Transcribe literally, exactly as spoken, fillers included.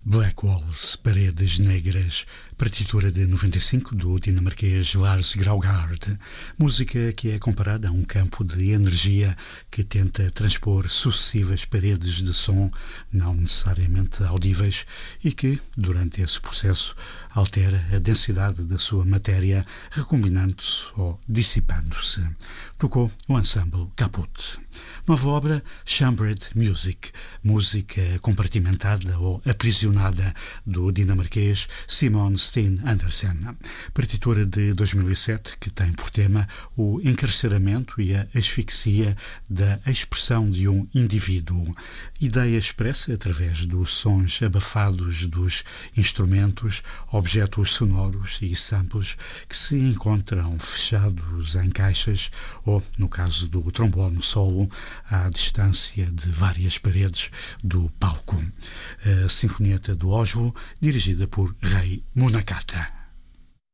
Black Walls, Paredes Negras, partitura de noventa e cinco do dinamarquês Lars Graugard, música que é comparada a um campo de energia que tenta transpor sucessivas paredes de som, não necessariamente audíveis, e que, durante esse processo, altera a densidade da sua matéria, recombinando-se ou dissipando-se. Tocou o ensemble Caput. Nova obra, Chambered Music, música compartimentada ou aprisionada do dinamarquês Simon Steen Andersen. Partitura de dois mil e sete que tem por tema o encarceramento e a asfixia da expressão de um indivíduo. Ideia expressa através dos sons abafados dos instrumentos, objetos sonoros e samples que se encontram fechados em caixas ou, no caso do trombone solo, à distância de várias paredes do palco. A Sinfonieta do Oslo, dirigida por Rei Munakata.